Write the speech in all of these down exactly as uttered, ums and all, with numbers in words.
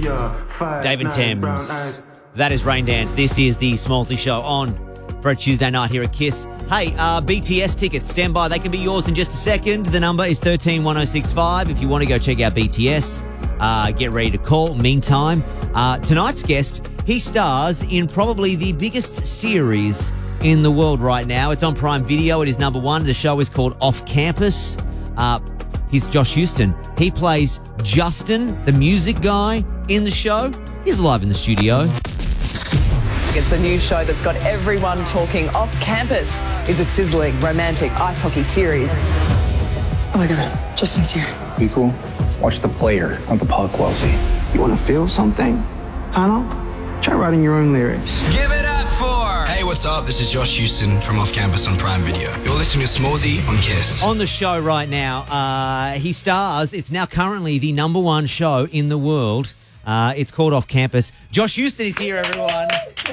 David Thames. That is Rain Dance. This is the Smallsy Show on for a Tuesday night here at Kiss. Hey, uh, B T S tickets, stand by. They can be yours in just a second. The number is one three one oh six five. If you want to go check out B T S, uh, get ready to call. Meantime, uh, tonight's guest, he stars in probably the biggest series in the world right now. It's on Prime Video. It is number one. The show is called Off Campus. Uh, he's Josh Houston. He plays Justin, the music guy in the show. He's live in the studio. It's a new show that's got everyone talking. Off Campus is a sizzling, romantic ice hockey series. Oh my God, Justin's here. Be cool. Watch the player, not the puck, Wellesley. You want to feel something? Hannah? Try writing your own lyrics. Give it up for... Hey, what's up? This is Josh Houston from Off Campus on Prime Video. You're listening to Smallsy on Kiss. On the show right now, uh, he stars. It's now currently the number one show in the world. Uh, it's called Off Campus. Josh Houston is here, everyone.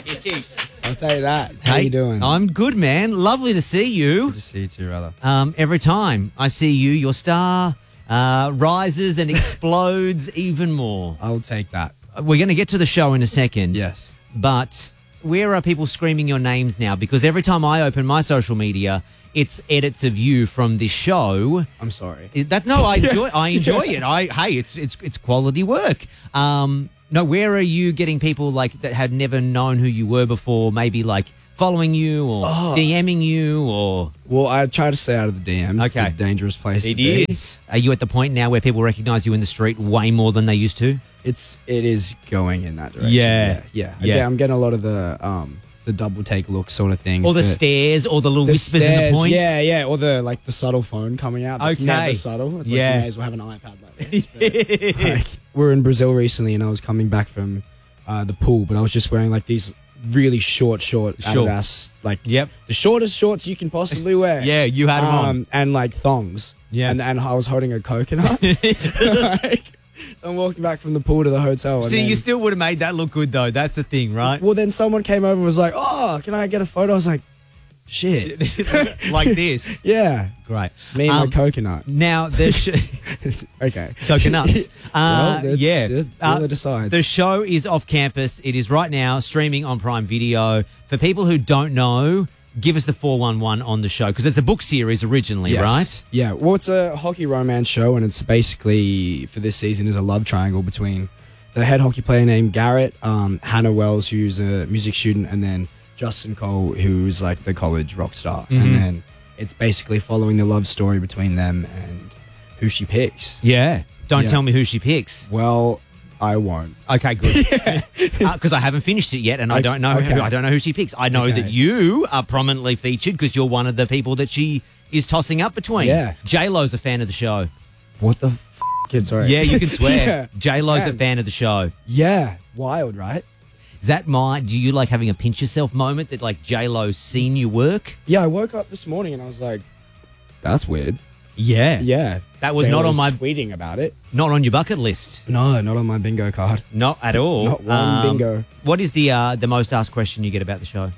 I'll tell you that. How hey, you doing? I'm good, man. Lovely to see you. Good to see you too, brother. Um, every time I see you, your star uh, rises and explodes even more. I'll take that. We're going to get to the show in a second. Yes. But where are people screaming your names now? Because every time I open my social media, it's edits of you from this show. I'm sorry. It- that no, I enjoy. I enjoy it. I hey, it's it's it's quality work. Um, no, where are you getting people like that had never known who you were before? Maybe like following you or Oh. DMing you or Well, I try to stay out of the D Ms. Okay. It's a dangerous place it to be. is. Are you at the point now where people recognize you in the street way more than they used to? It's it is going in that direction. Yeah. Yeah. Yeah. Yeah. I'm getting a lot of the um the double take look sort of things. Or the but- stares, or the little the whispers in the stares, points. Yeah, yeah. Or the like the subtle phone coming out. That's Okay. never subtle. It's like Yeah. you may as well have an iPad like this. But, like, we were in Brazil recently and I was coming back from uh, the pool, but I was just wearing like these really short, short, Short. Adidas, like Yep. the shortest shorts you can possibly wear. Yeah, you had 'em on. um, and like thongs. Yeah. and and I was holding a coconut. Like, so I'm walking back from the pool to the hotel. And See, then, you still would have made that look good, though. That's the thing, right? well, then someone came over and was like, "Oh, can I get a photo?" I was like, "Shit, Like this. yeah." Great. Me and Um, my coconut. Now, the sh- Okay. coconuts. Uh, Well, that's yeah. it. Uh, Whoever decides. The show is Off Campus. It is right now streaming on Prime Video. For people who don't know, give us the four one one on the show because it's a book series originally, Yes. right? Yeah. Well, it's a hockey romance show, and it's basically for this season is a love triangle between the head hockey player named Garrett, um, Hannah Wells, who's a music student, and then Justin Cole, who's like the college rock star. Mhm. And then it's basically following the love story between them and who she picks. Yeah. Don't Yeah. tell me who she picks. Well, I won't. Okay, good. Because I haven't finished it yet, and I Okay. don't know. Who, Okay. I don't know who she picks. I know Okay. that you are prominently featured because you're one of the people that she is tossing up between. Yeah. J Lo's a fan of the show. What the f***? Kid, sorry. Yeah, you can swear. Yeah. J Lo's a Man. fan of the show. Yeah. Wild, right? Is that my? Do you like having a pinch yourself moment that like J Lo's seen you work? Yeah, I woke up this morning and I was like, that's weird. Yeah, Yeah. That was not on my- tweeting about it. not on your bucket list. No, not on my bingo card. Not at all. Not one bingo. What is the uh, the most asked question you get about the show?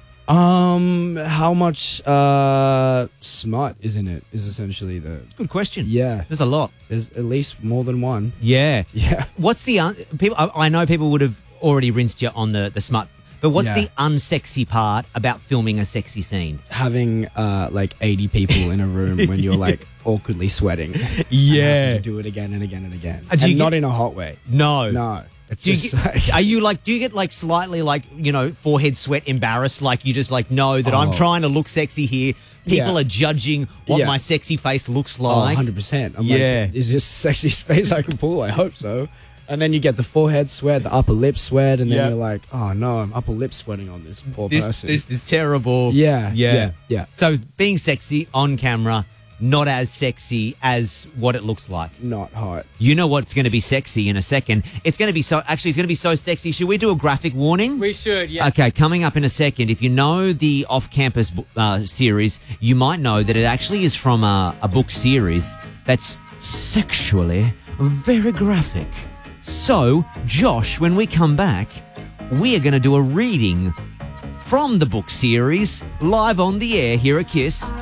Um, how much uh smut is in it? Is essentially the Good question. yeah. There's a lot. There's at least more than one. Yeah. Yeah. What's the un- people? I, I know people would have already rinsed you on the the smut, but what's Yeah. the unsexy part about filming a sexy scene? Having uh like eighty people in a room when you're like awkwardly sweating. Yeah. And having to do it again and again and again. Uh, do and you not get- in a hot way. No. No. It's Do you just get, like are you like? Do you get like slightly like you know forehead sweat, embarrassed? Like you just like know that I'm Oh. trying to look sexy here. People Yeah. are judging what Yeah. my sexy face looks oh, like. one hundred percent. I'm Yeah. like, is this the sexiest face I can pull? I hope so. And then you get the forehead sweat, the upper lip sweat, and then Yeah. you're like, oh no, I'm upper lip sweating on this poor This, person. this is terrible. Yeah, yeah, yeah, yeah. So being sexy on camera, not as sexy as what it looks like. Not hot. You know what's going to be sexy in a second. It's going to be so. Actually, it's going to be so sexy. Should we do a graphic warning? We should, yes. Okay, coming up in a second. If you know the off-campus uh, series, you might know that it actually is from a, a book series that's sexually very graphic. So, Josh, when we come back, we are going to do a reading from the book series live on the air here at Kiss.